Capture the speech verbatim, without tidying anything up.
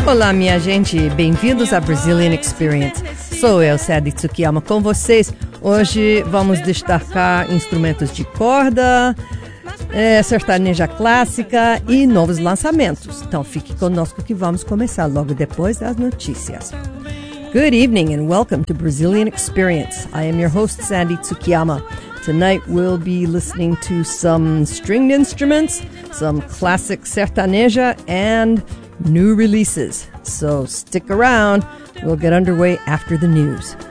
Olá, minha gente, bem-vindos à Brazilian Experience. Sou eu, Sandy Tsukiyama, com vocês. Hoje vamos destacar instrumentos de corda, é, sertaneja clássica e novos lançamentos. Então fique conosco que vamos começar logo depois das notícias. Good evening and welcome to Brazilian Experience. I am your host, Sandy Tsukiyama. Tonight we'll be listening to some stringed instruments, some classic sertaneja, and new releases. So stick around. We'll get underway after the news.